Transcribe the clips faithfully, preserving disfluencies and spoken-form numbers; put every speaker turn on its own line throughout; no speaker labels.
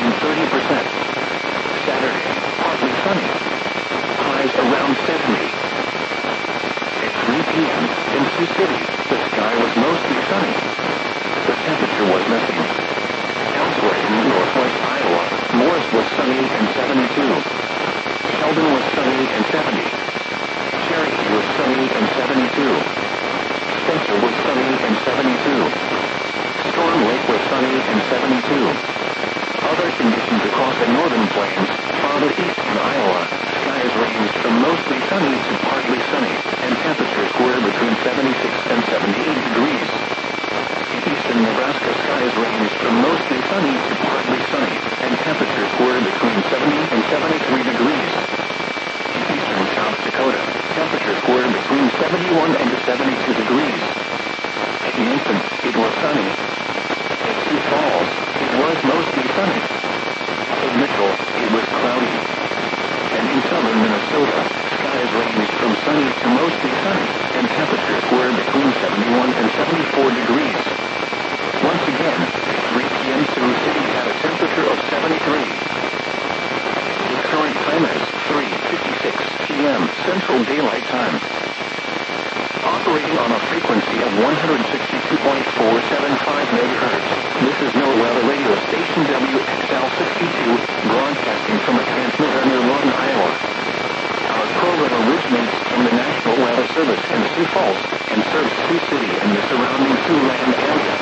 rain thirty percent. Saturday, partly sunny. Highs around seventy. At three p m in Sioux City, the sky was mostly sunny. The temperature was missing. Elsewhere in northwest Iowa, Morris was sunny and seventy-two. Sheldon was sunny and seventy. Cherokee was sunny and seventy-two. Spencer was sunny and seventy-two. Storm Lake was sunny and seventy-two. Other conditions across the northern plains, farther east in Iowa, skies ranged from mostly sunny to partly sunny, and temperatures were between seventy-six and seventy-eight degrees. In eastern Nebraska, skies ranged from mostly sunny to partly sunny, and temperatures were between seventy and seventy-three degrees. In eastern South Dakota, temperatures were between seventy-one and seventy-two degrees. At Yankton, it was sunny. At Sioux Falls, it was mostly sunny. At Mitchell, it was cloudy. And in southern Minnesota, skies ranged from sunny to mostly sunny, and temperatures were between seventy-one and seventy-four degrees. Once again, at three p m Sioux City had a temperature of seventy-three. The current time is three fifty-six p m Central Daylight Time. Operating on a frequency of one hundred sixty-two point four seven five megahertz, this is NOAA Weather Radio Station W X L sixty-two, broadcasting from a transmitter near Lawton, Iowa. Our program originates from the National Weather Service in Sioux Falls and serves Sioux City and the surrounding Siouxland area.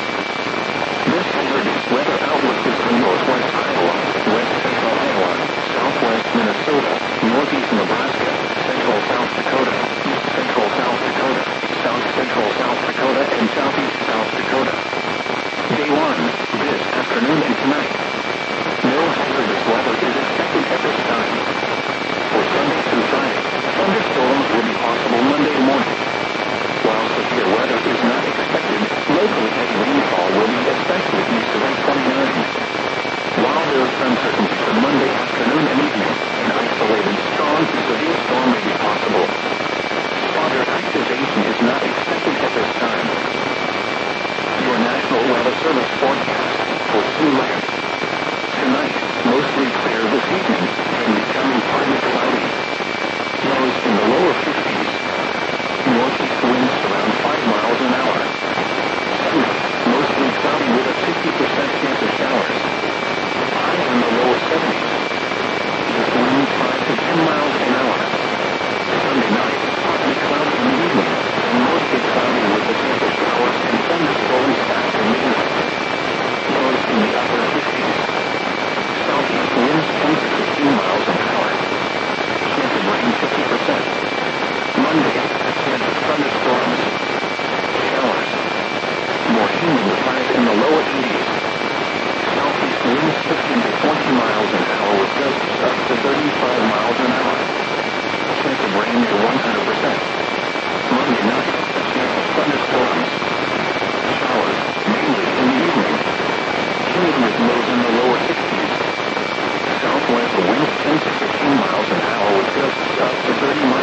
This aggregate weather outlook is for northwest Iowa, west central Iowa, southwest Minnesota, northeast Nebraska, central South Dakota, east central South Dakota, south central South Dakota, and southeast South Dakota. Day one, this afternoon and tonight. No hazardous weather is expected at this time. For Sunday through Friday, thunderstorms will be possible Monday morning. While severe weather is not expected, locally heavy rainfall will be especially east of I twenty-nine. While there is uncertainty for Monday afternoon and evening, an isolated strong to severe storm may be possible. Spotter activation is not expected at this time. Your National Weather Service forecast for Siouxland. Tonight, mostly clear this evening, and becoming partly cloudy. Lows in the lower fifties. Northeast winds around five miles an hour. Sunday, mostly cloudy with a fifty percent chance of showers. High in the lower seventies. East winds five to ten miles an hour. Sunday night, partly cloudy in the evening, and mostly cloudy with a chance of showers and thunderstorms after midnight. Lows in the upper fifties. Southeast winds ten to fifteen miles an hour. Chance of rain fifty percent. Monday, chance of thunderstorms, showers. More humid with highs in the lower eighties. Southeast winds fifteen to twenty miles an hour with gusts up to thirty-five miles an hour. Chance of rain to one hundred percent. Monday night, a chance of thunderstorms. Showers, mainly in the evening. Humid with lows in the lower sixties. Southwest winds ten to fifteen miles an hour with gusts up to thirty miles